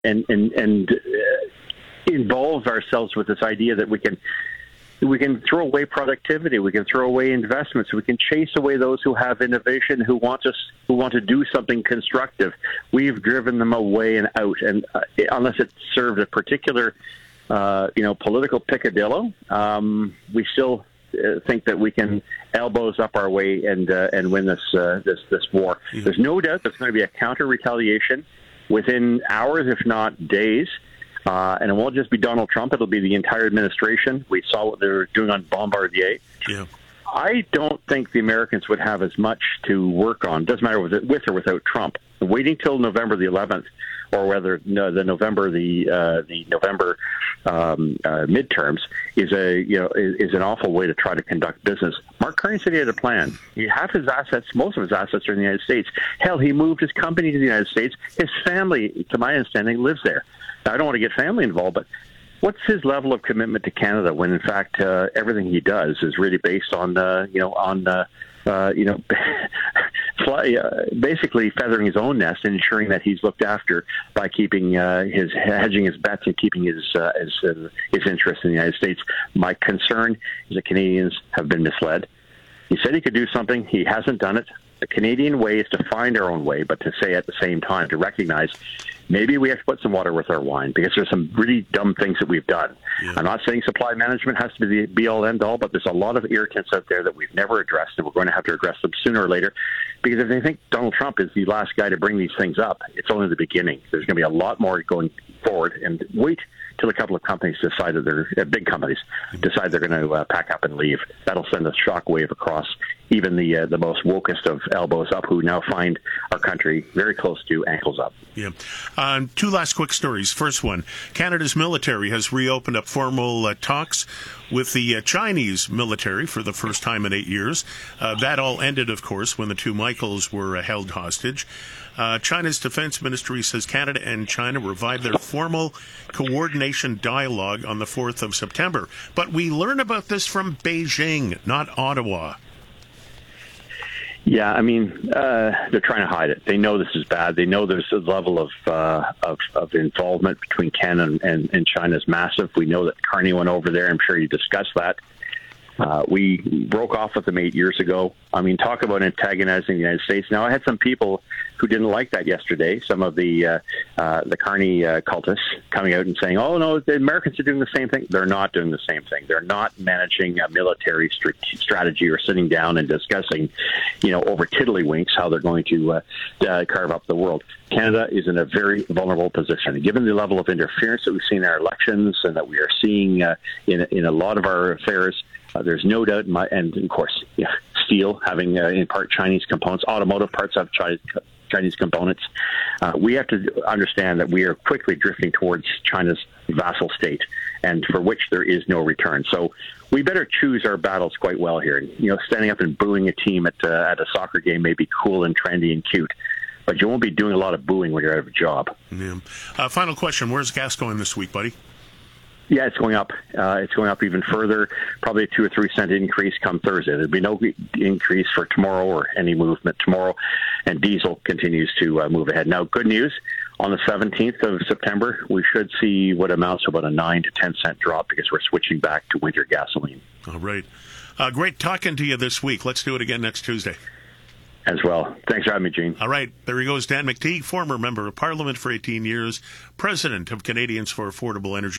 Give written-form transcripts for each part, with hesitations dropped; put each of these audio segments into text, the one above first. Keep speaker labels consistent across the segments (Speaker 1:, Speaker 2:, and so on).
Speaker 1: and involve ourselves with this idea that we can throw away productivity, we can throw away investments, we can chase away those who have innovation, who want to do something constructive. We've driven them away and out, and unless it served a particular, political picadillo, we still think that we can elbows up our way and win this war. Yeah. There's no doubt there's going to be a counter retaliation within hours, if not days. And it won't just be Donald Trump. It'll be the entire administration. We saw what they were doing on Bombardier. Yeah. I don't think the Americans would have as much to work on. Doesn't matter with or without Trump. Waiting till November the 11th, or whether the November midterms is an awful way to try to conduct business. Mark Carney said he had a plan. Most of his assets are in the United States. Hell, he moved his company to the United States. His family, to my understanding, lives there. Now, I don't want to get family involved, but what's his level of commitment to Canada when, in fact, everything he does is really based on basically feathering his own nest and ensuring that he's looked after by keeping hedging his bets and keeping his interest in the United States. My concern is that Canadians have been misled. He said he could do something. He hasn't done it. The Canadian way is to find our own way, but to say at the same time, to recognize maybe we have to put some water with our wine, because there's some really dumb things that we've done. Yeah. I'm not saying supply management has to be the be-all, end-all, but there's a lot of irritants out there that we've never addressed, and we're going to have to address them sooner or later, because if they think Donald Trump is the last guy to bring these things up, it's only the beginning. There's going to be a lot more going forward, and wait till a couple of companies decide that they're big companies decide they're going to pack up and leave. That'll send a shockwave across even the most wokest of elbows up, who now find our country very close to ankles up.
Speaker 2: Yeah. Two last quick stories. First one, Canada's military has reopened up formal talks with the Chinese military for the first time in 8 years. That all ended, of course, when the two Michaels were held hostage. China's defense ministry says Canada and China revived their formal coordination dialogue on the 4th of September. But we learn about this from Beijing, not Ottawa.
Speaker 1: Yeah, I mean, they're trying to hide it. They know this is bad. They know there's a level of involvement between Canada and China is massive. We know that Carney went over there. I'm sure you discussed that. We broke off with them 8 years ago. I mean, talk about antagonizing the United States. Now, I had some people who didn't like that yesterday. Some of the Carney cultists coming out and saying, "Oh no, the Americans are doing the same thing." They're not doing the same thing. They're not managing a military strategy or sitting down and discussing, over tiddlywinks how they're going to carve up the world. Canada is in a very vulnerable position, given the level of interference that we've seen in our elections and that we are seeing in a lot of our affairs. There's no doubt, and of course, steel having in part Chinese components, automotive parts have Chinese components. We have to understand that we are quickly drifting towards China's vassal state, and for which there is no return. So we better choose our battles quite well here. Standing up and booing a team at a soccer game may be cool and trendy and cute, but you won't be doing a lot of booing when you're out of a job.
Speaker 2: Yeah. Final question: where's gas going this week, buddy?
Speaker 1: Yeah, it's going up. It's going up even further, probably a 2 or 3 cent increase come Thursday. There'll be no increase for tomorrow or any movement tomorrow, and diesel continues to move ahead. Now, good news, on the 17th of September, we should see what amounts to about a 9 to 10 cent drop because we're switching back to winter gasoline.
Speaker 2: All right. Great talking to you this week. Let's do it again next Tuesday.
Speaker 1: As well. Thanks for having me, Gene.
Speaker 2: All right. There he goes, Dan McTeague, former member of Parliament for 18 years, president of Canadians for Affordable Energy.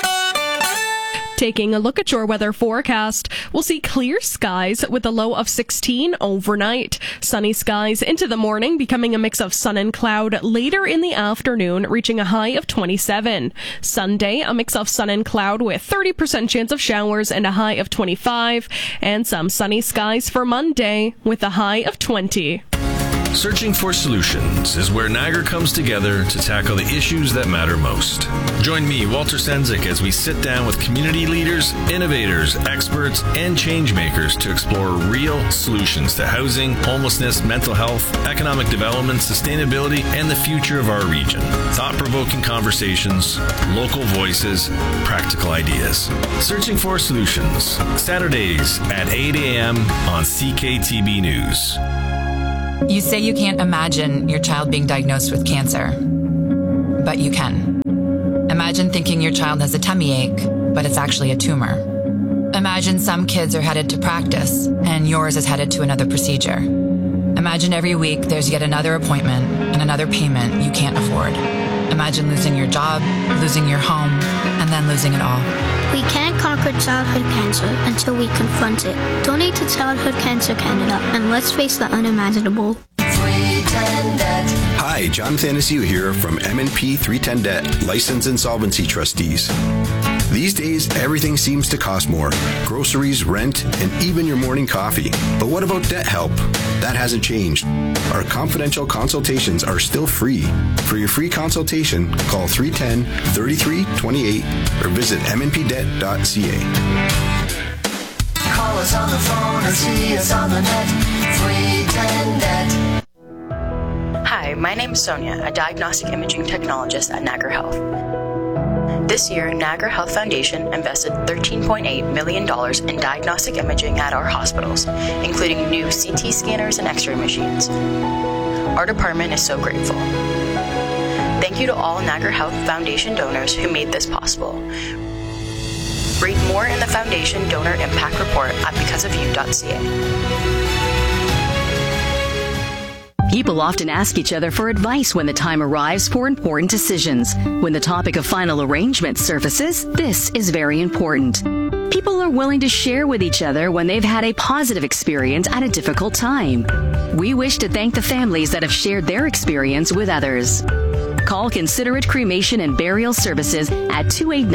Speaker 3: Taking a look at your weather forecast, we'll see clear skies with a low of 16 overnight. Sunny skies into the morning, becoming a mix of sun and cloud later in the afternoon, reaching a high of 27. Sunday, a mix of sun and cloud with 30% chance of showers and a high of 25. And some sunny skies for Monday with a high of 20.
Speaker 4: Searching for Solutions is where Niagara comes together to tackle the issues that matter most. Join me, Walter Senzik, as we sit down with community leaders, innovators, experts, and changemakers to explore real solutions to housing, homelessness, mental health, economic development, sustainability, and the future of our region. Thought-provoking conversations, local voices, practical ideas. Searching for Solutions, Saturdays at 8 a.m. on CKTB News.
Speaker 5: You say you can't imagine your child being diagnosed with cancer, but you can. Imagine thinking your child has a tummy ache, but it's actually a tumor. Imagine some kids are headed to practice, and yours is headed to another procedure. Imagine every week there's yet another appointment and another payment you can't afford. Imagine losing your job, losing your home, and then losing it all.
Speaker 6: We can't conquer childhood cancer until we confront it. Donate to Childhood Cancer Canada, and let's face the unimaginable.
Speaker 7: 310 Debt. Hi, John Thanasiu here from M&P 310 Debt, License Insolvency Trustees. These days, everything seems to cost more. Groceries, rent, and even your morning coffee. But what about debt help? That hasn't changed. Our confidential consultations are still free. For your free consultation, call 310-3328 or visit mnpdebt.ca.
Speaker 8: Call us on the phone or see us on the net. 310 Debt.
Speaker 9: Hi, my name is Sonia, a diagnostic imaging technologist at Niagara Health. This year, Niagara Health Foundation invested $13.8 million in diagnostic imaging at our hospitals, including new CT scanners and X-ray machines. Our department is so grateful. Thank you to all Niagara Health Foundation donors who made this possible. Read more in the Foundation Donor Impact Report at becauseofyou.ca.
Speaker 10: People often ask each other for advice when the time arrives for important decisions. When the topic of final arrangement surfaces, this is very important. People are willing to share with each other when they've had a positive experience at a difficult time. We wish to thank the families that have shared their experience with others. Call Considerate Cremation and Burial Services at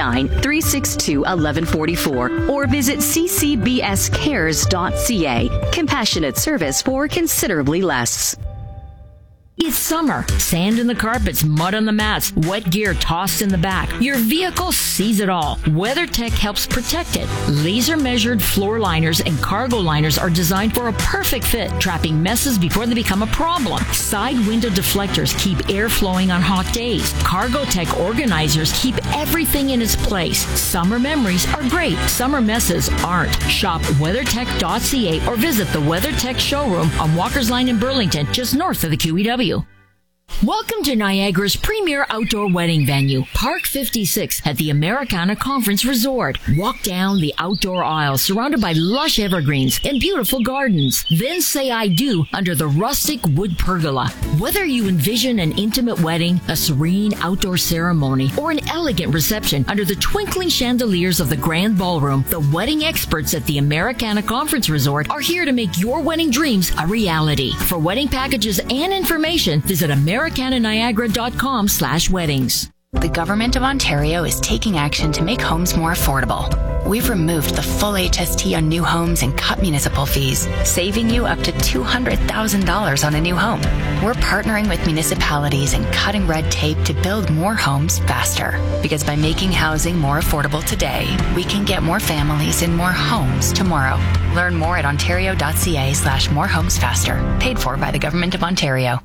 Speaker 10: 289-362-1144 or visit ccbscares.ca. Compassionate service for considerably less.
Speaker 11: It's summer. Sand in the carpets, mud on the mats, wet gear tossed in the back. Your vehicle sees it all. WeatherTech helps protect it. Laser-measured floor liners and cargo liners are designed for a perfect fit, trapping messes before they become a problem. Side window deflectors keep air flowing on hot days. CargoTech organizers keep everything in its place. Summer memories are great. Summer messes aren't. Shop WeatherTech.ca or visit the WeatherTech showroom on Walker's Line in Burlington, just north of the QEW. Welcome to Niagara's premier outdoor wedding venue, Park 56 at the Americana Conference Resort. Walk down the outdoor aisle surrounded by lush evergreens and beautiful gardens. Then say I do under the rustic wood pergola. Whether you envision an intimate wedding, a serene outdoor ceremony, or an elegant reception under the twinkling chandeliers of the grand ballroom, the wedding experts at the Americana Conference Resort are here to make your wedding dreams a reality. For wedding packages and information, visit americananiagara.com/weddings.
Speaker 12: The Government of Ontario is taking action to make homes more affordable. We've removed the full HST on new homes and cut municipal fees, saving you up to $200,000 on a new home. We're partnering with municipalities and cutting red tape to build more homes faster. Because by making housing more affordable today, we can get more families in more homes tomorrow. Learn more at ontario.ca/morehomesfaster. Paid for by the Government of Ontario.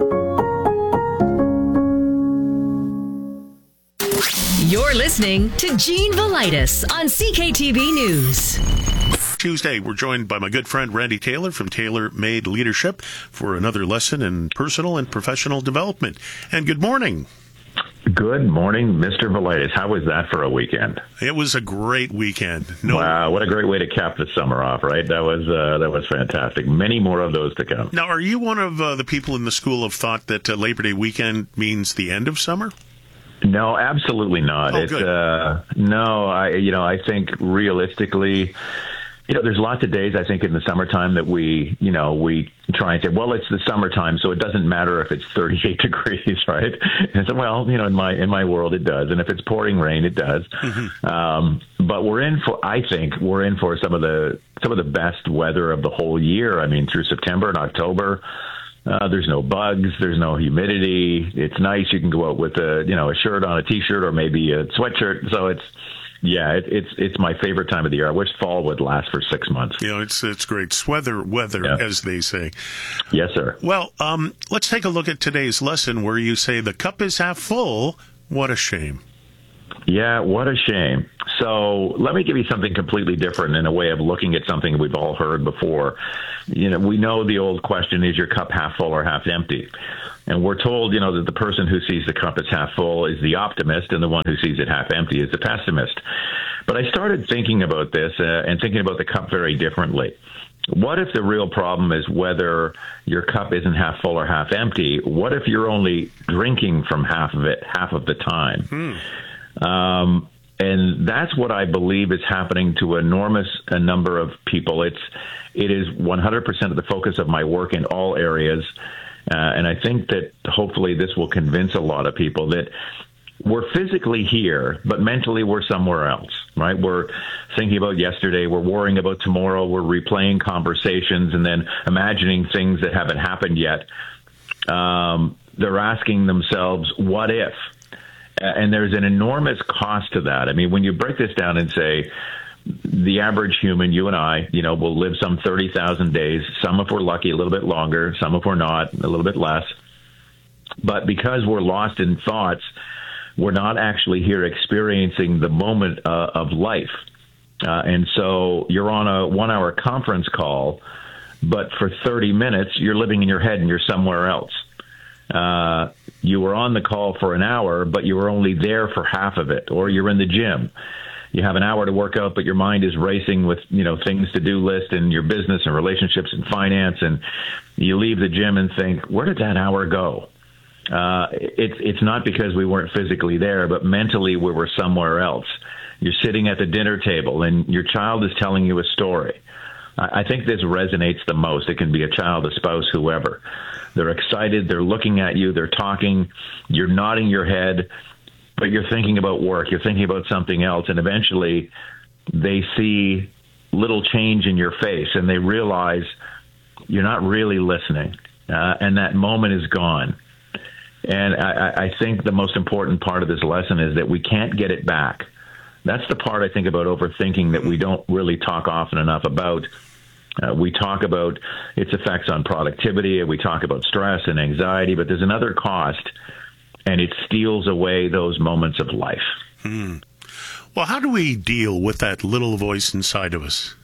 Speaker 10: You're listening to Gene Velitis on CKTV News.
Speaker 2: Tuesday, we're joined by my good friend Randy Taylor from Taylor Made Leadership for another lesson in personal and professional development. And good morning.
Speaker 13: Good morning, Mr. Velitis. How was that for a weekend?
Speaker 2: It was a great weekend.
Speaker 13: Wow, what a great way to cap the summer off, right? That was fantastic. Many more of those to come.
Speaker 2: Now, are you one of the people in the school of thought that Labor Day weekend means the end of summer?
Speaker 13: No, absolutely not.
Speaker 2: Oh, good.
Speaker 13: I think realistically, there's lots of days I think in the summertime that we try and say, well, it's the summertime, so it doesn't matter if it's 38 degrees, right? And so, well, in my world it does, and if it's pouring rain, it does. Mm-hmm. But I think we're in for some of the best weather of the whole year. I mean, through September and October. There's no bugs. There's no humidity. It's nice. You can go out with a shirt on, a t-shirt, or maybe a sweatshirt. So it's my favorite time of the year. I wish fall would last for 6 months.
Speaker 2: It's great. Sweather weather, as they say.
Speaker 13: Yes, sir.
Speaker 2: Well, let's take a look at today's lesson where you say the cup is half full. What a shame.
Speaker 13: Yeah, what a shame. So let me give you something completely different in a way of looking at something we've all heard before. We know the old question, is your cup half full or half empty? And we're told, that the person who sees the cup as half full is the optimist, and the one who sees it half empty is the pessimist. But I started thinking about this and thinking about the cup very differently. What if the real problem is whether your cup isn't half full or half empty? What if you're only drinking from half of it half of the time? And that's what I believe is happening to an enormous number of people. It is 100% of the focus of my work in all areas. And I think that hopefully this will convince a lot of people that we're physically here, but mentally we're somewhere else, right? We're thinking about yesterday, we're worrying about tomorrow, we're replaying conversations and then imagining things that haven't happened yet. They're asking themselves, what if? And there's an enormous cost to that. I mean, when you break this down and say, the average human, you and I, will live some 30,000 days, some if we're lucky a little bit longer, some if we're not, a little bit less. But because we're lost in thoughts, we're not actually here experiencing the moment of life. And so you're on a 1-hour conference call, but for 30 minutes, you're living in your head and you're somewhere else. You were on the call for an hour, but you were only there for half of it, or you're in the gym. You have an hour to work out, but your mind is racing with, things to do list and your business and relationships and finance. And you leave the gym and think, where did that hour go? It's not because we weren't physically there, but mentally we were somewhere else. You're sitting at the dinner table and your child is telling you a story. I think this resonates the most. It can be a child, a spouse, whoever. They're excited. They're looking at you. They're talking. You're nodding your head, but you're thinking about work. You're thinking about something else. And eventually they see little change in your face and they realize you're not really listening. And that moment is gone. And I think the most important part of this lesson is that we can't get it back. That's the part I think about overthinking that we don't really talk often enough about. We talk about its effects on productivity, and we talk about stress and anxiety, but there's another cost, and it steals away those moments of life.
Speaker 2: Well, how do we deal with that little voice inside of us?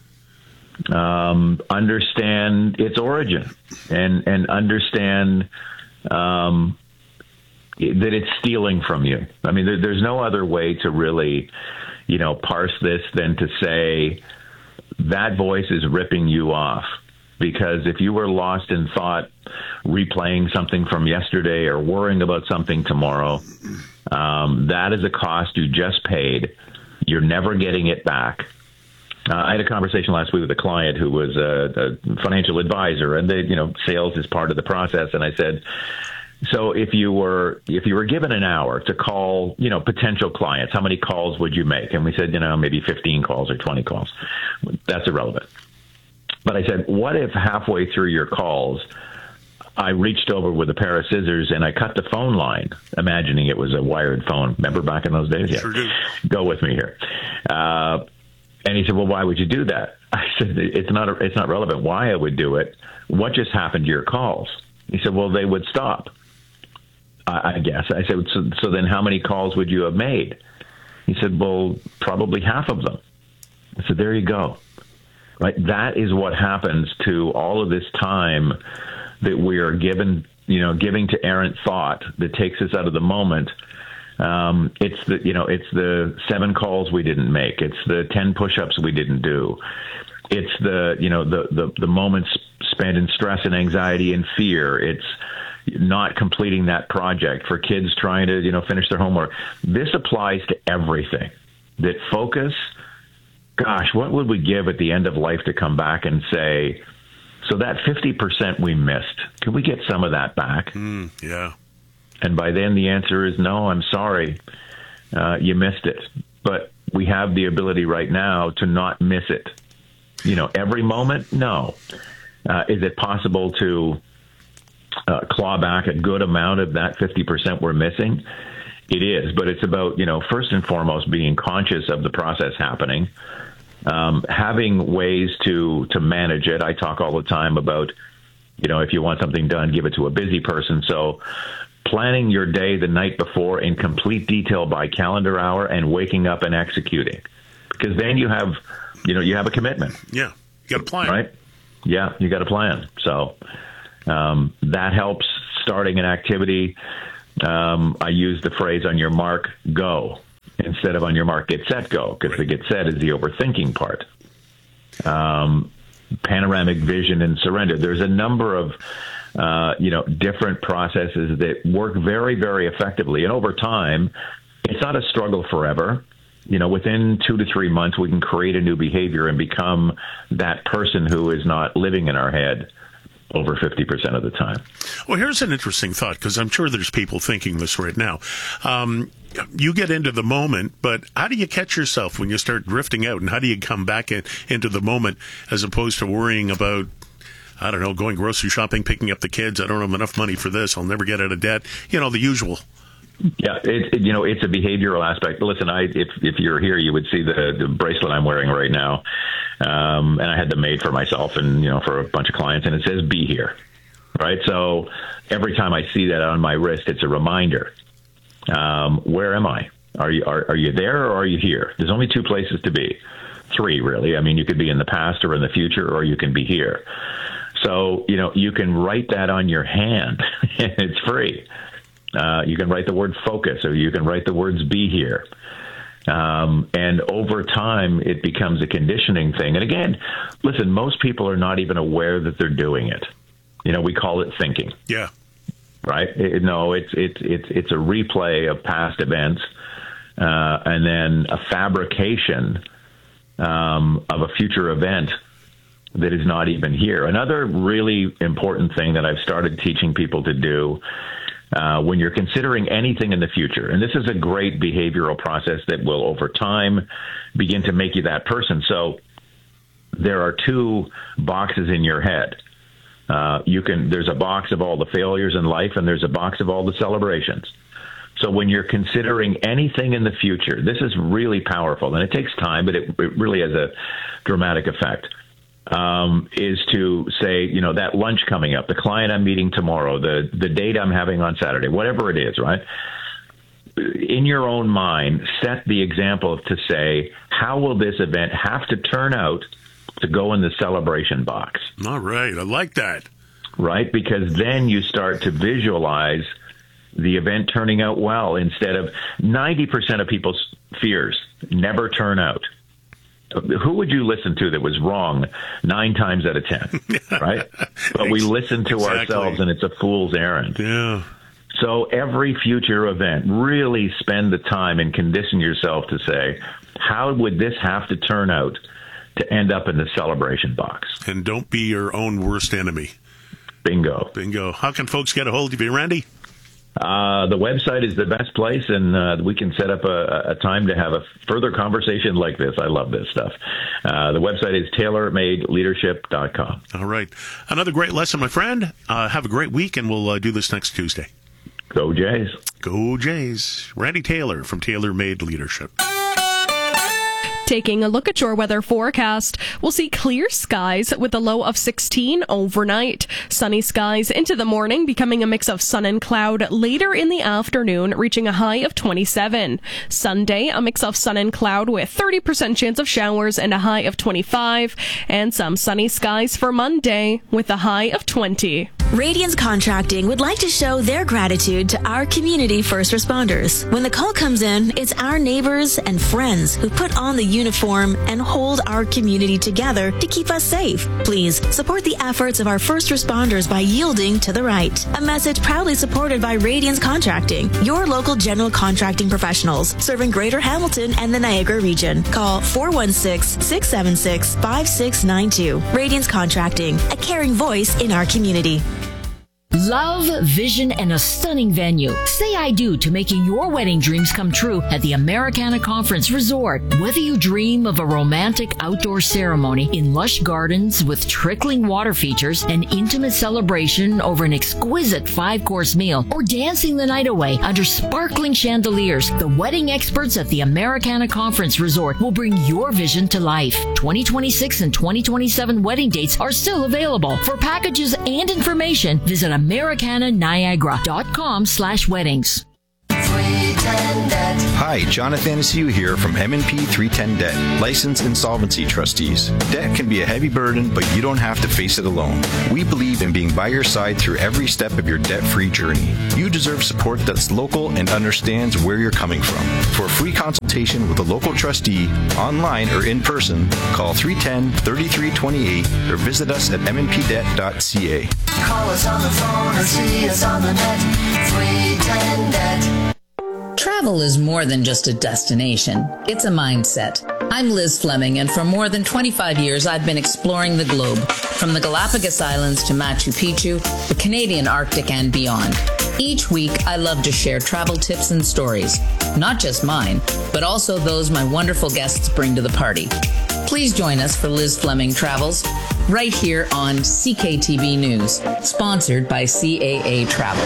Speaker 13: Understand its origin and understand that it's stealing from you. I mean, there's no other way to really, parse this than to say that voice is ripping you off. Because if you were lost in thought, replaying something from yesterday or worrying about something tomorrow, that is a cost you just paid. You're never getting it back. I had a conversation last week with a client who was a financial advisor, and sales is part of the process. And I said, so if you were given an hour to call, potential clients, how many calls would you make? And we said, maybe 15 calls or 20 calls. That's irrelevant. But I said, what if halfway through your calls, I reached over with a pair of scissors and I cut the phone line, imagining it was a wired phone. Remember back in those days? Yeah.
Speaker 2: Sure do.
Speaker 13: Go with me here. And he said, well, why would you do that? I said, it's not relevant why I would do it. What just happened to your calls? He said, well, they would stop. I guess. I said, so then how many calls would you have made? He said, well, probably half of them. I said, there you go. Right? That is what happens to all of this time that we are giving to errant thought that takes us out of the moment. It's the 7 calls we didn't make. It's the 10 push-ups we didn't do. It's the moments spent in stress and anxiety and fear. It's not completing that project for kids trying to, finish their homework. This applies to everything. That focus, gosh, what would we give at the end of life to come back and say, so that 50% we missed, can we get some of that back?
Speaker 2: Yeah.
Speaker 13: And by then the answer is no, I'm sorry, you missed it. But we have the ability right now to not miss it. Every moment, no. Is it possible to claw back a good amount of that 50% we're missing? It is, but it's about, first and foremost, being conscious of the process happening, having ways to manage it. I talk all the time about, if you want something done, give it to a busy person. So planning your day the night before in complete detail by calendar hour and waking up and executing, because then you have a commitment.
Speaker 2: Yeah. You got a plan.
Speaker 13: Right? Yeah. You got a plan. So that helps starting an activity, I use the phrase on your mark, go, instead of on your mark, get set, go, because the get set is the overthinking part. Panoramic vision and surrender. There's a number of, different processes that work very, very effectively. And over time, it's not a struggle forever. Within 2 to 3 months, we can create a new behavior and become that person who is not living in our head over 50% of the time.
Speaker 2: Well, here's an interesting thought, because I'm sure there's people thinking this right now. You get into the moment, but how do you catch yourself when you start drifting out, and how do you come back into the moment as opposed to worrying about, I don't know, going grocery shopping, picking up the kids, I don't have enough money for this, I'll never get out of debt, the usual.
Speaker 13: Yeah, it's a behavioral aspect. Listen, if you're here, you would see the bracelet I'm wearing right now, and I had them made for myself and for a bunch of clients, and it says "Be here," right? So every time I see that on my wrist, it's a reminder. Where am I? Are you there or are you here? There's only 2 places to be, 3 really. I mean, you could be in the past or in the future, or you can be here. So you can write that on your hand. It's free. You can write the word focus, or you can write the words be here. And over time, it becomes a conditioning thing. And again, listen, most people are not even aware that they're doing it. We call it thinking.
Speaker 2: Yeah.
Speaker 13: Right? It's a replay of past events, and then a fabrication of a future event that is not even here. Another really important thing that I've started teaching people to do when you're considering anything in the future, and this is a great behavioral process that will, over time, begin to make you that person. So there are 2 boxes in your head. There's a box of all the failures in life, and there's a box of all the celebrations. So when you're considering anything in the future, this is really powerful, and it takes time, but it really has a dramatic effect. Is to say, that lunch coming up, the client I'm meeting tomorrow, the date I'm having on Saturday, whatever it is, right? In your own mind, set the example to say, how will this event have to turn out to go in the celebration box?
Speaker 2: All right. I like that.
Speaker 13: Right? Because then you start to visualize the event turning out well, instead of 90% of people's fears never turn out. Who would you listen to that was wrong 9 times out of 10, right? But we listen to ourselves, and it's a fool's errand.
Speaker 2: Yeah.
Speaker 13: So every future event, really spend the time and condition yourself to say, how would this have to turn out to end up in the celebration box?
Speaker 2: And don't be your own worst enemy.
Speaker 13: Bingo.
Speaker 2: Bingo. How can folks get a hold of you, Randy?
Speaker 13: The website is the best place, and we can set up a time to have a further conversation like this. I love this stuff. The website is tailormadeleadership.com.
Speaker 2: All right. Another great lesson, my friend. Have a great week, and we'll do this next Tuesday.
Speaker 13: Go Jays.
Speaker 2: Go Jays. Randy Taylor from Tailor Made Leadership.
Speaker 3: Taking a look at your weather forecast, we'll see clear skies with a low of 16 overnight. Sunny skies into the morning, becoming a mix of sun and cloud later in the afternoon, reaching a high of 27. Sunday, a mix of sun and cloud with 30% chance of showers and a high of 25. And some sunny skies for Monday with a high of 20.
Speaker 14: Radiance Contracting would like to show their gratitude to our community first responders. When the call comes in, it's our neighbors and friends who put on the uniform and hold our community together to keep us safe. Please support the efforts of our first responders by yielding to the right. A message proudly supported by Radiance Contracting, your local general contracting professionals serving Greater Hamilton and the Niagara region. Call 416-676-5692. Radiance Contracting, a caring voice in our community.
Speaker 11: Love, vision, and a stunning venue. Say I do to making your wedding dreams come true at the Americana Conference Resort. Whether you dream of a romantic outdoor ceremony in lush gardens with trickling water features, an intimate celebration over an exquisite 5-course meal, or dancing the night away under sparkling chandeliers, the wedding experts at the Americana Conference Resort will bring your vision to life. 2026 and 2027 wedding dates are still available. For packages and information, visit AmericanaNiagara.com/weddings.
Speaker 8: 310 Debt.
Speaker 7: Hi, Jonathan Athanassiou here from M&P 310 Debt, Licensed Insolvency Trustees. Debt can be a heavy burden, but you don't have to face it alone. We believe in being by your side through every step of your debt-free journey. You deserve support that's local and understands where you're coming from. For a free consultation with a local trustee, online or in person, call 310-3328 or visit us at mnpdebt.ca.
Speaker 8: Call us on the phone or see us on the net. 310 Debt.
Speaker 15: Travel is more than just a destination. It's a mindset. I'm Liz Fleming, and for more than 25 years, I've been exploring the globe, from the Galapagos Islands to Machu Picchu, the Canadian Arctic, and beyond. Each week, I love to share travel tips and stories, not just mine, but also those my wonderful guests bring to the party. Please join us for Liz Fleming Travels, right here on CKTB News, sponsored by CAA Travel.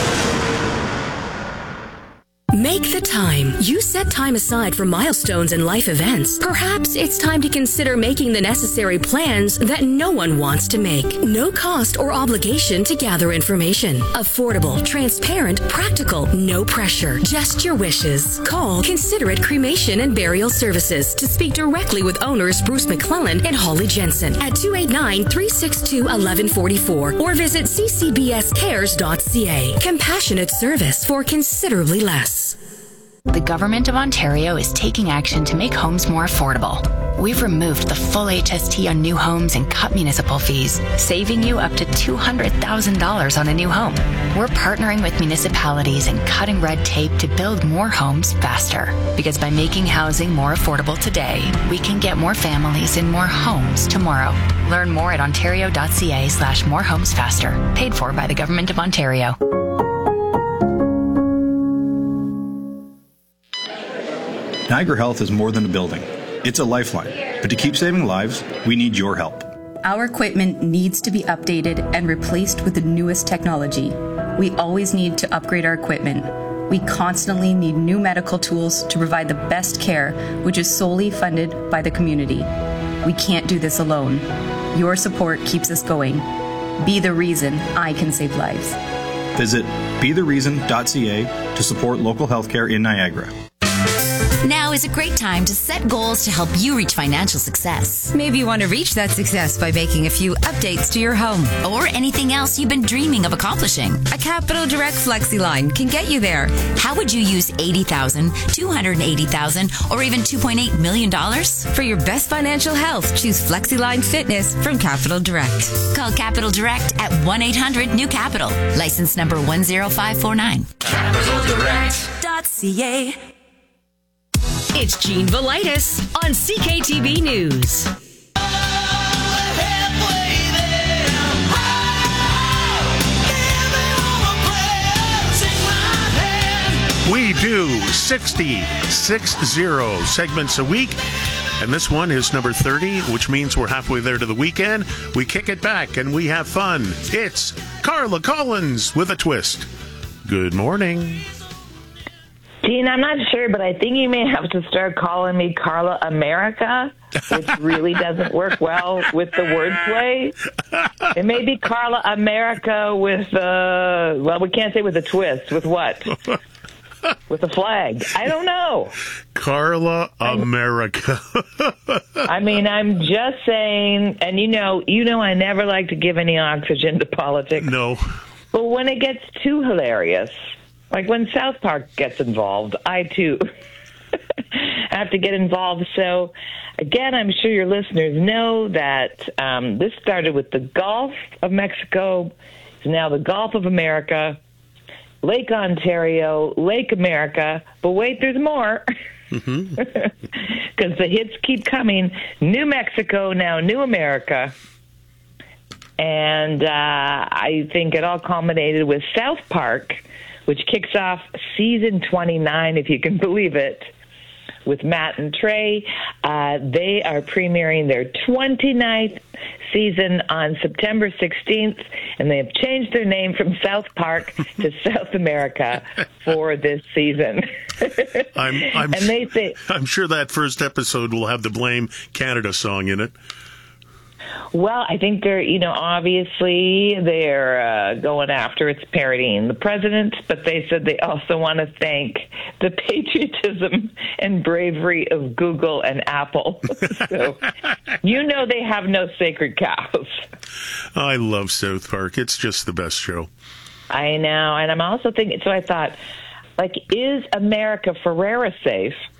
Speaker 16: Make the time. You set time aside for milestones and life events. Perhaps it's time to consider making the necessary plans that no one wants to make. No cost or obligation to gather information. Affordable, transparent, practical, no pressure. Just your wishes. Call Considerate Cremation and Burial Services to speak directly with owners Bruce McClellan and Holly Jensen at 289-362-1144 or visit ccbscares.ca. Compassionate service for considerably less.
Speaker 12: The Government of Ontario is taking action to make homes more affordable. We've removed the full HST on new homes and cut municipal fees, saving you up to $200,000 on a new home. We're partnering with municipalities and cutting red tape to build more homes faster. Because by making housing more affordable today, we can get more families in more homes tomorrow. Learn more at ontario.ca/morehomesfaster. Paid for by the Government of Ontario.
Speaker 17: Niagara Health is more than a building. It's a lifeline. But to keep saving lives, we need your help.
Speaker 18: Our equipment needs to be updated and replaced with the newest technology. We always need to upgrade our equipment. We constantly need new medical tools to provide the best care, which is solely funded by the community. We can't do this alone. Your support keeps us going. Be the reason I can save lives.
Speaker 17: Visit bethereason.ca to support local healthcare in Niagara.
Speaker 19: Now is a great time to set goals to help you reach financial success. Maybe you want to reach that success by making a few updates to your home or anything else you've been dreaming of accomplishing. A Capital Direct FlexiLine can get you there. How would you use $80,000, $280,000, or even $2.8 million? For your best financial health, choose FlexiLine Fitness from Capital Direct. Call Capital Direct at 1-800-NEW-CAPITAL. License number 10549.
Speaker 16: CapitalDirect.ca.
Speaker 11: It's Gene Velitis on CKTB News.
Speaker 2: We do 60 segments a week, and this one is number 30, which means we're halfway there to the weekend. We kick it back and we have fun. It's Carla Collins with a twist. Good morning.
Speaker 20: Gene, I'm not sure, but I think you may have to start calling me Carla America, which really doesn't work well with the wordplay. It may be Carla America with, well, we can't say with a twist. With what? With a flag. I don't know.
Speaker 2: Carla America.
Speaker 20: I mean, I'm just saying, and you know, I never like to give any oxygen to politics.
Speaker 2: No.
Speaker 20: But when it gets too hilarious, like when South Park gets involved, I too have to get involved. So, again, I'm sure your listeners know that this started with the Gulf of Mexico. It's now the Gulf of America, Lake Ontario, Lake America. But wait, there's more. Because the hits keep coming. New Mexico, now New America. And I think it all culminated with South Park, which kicks off season 29, if you can believe it, with Matt and Trey. They are premiering their 29th season on September 16th, and they have changed their name from South Park to South America for this season.
Speaker 2: I'm sure that first episode will have the Blame Canada song in it.
Speaker 20: Well, I think they're, obviously they're going after its parodying the president, but they said they also want to thank the patriotism and bravery of Google and Apple. So, they have no sacred cows.
Speaker 2: I love South Park. It's just the best show.
Speaker 20: I know. And I'm also thinking, so I thought, is America Ferrera safe?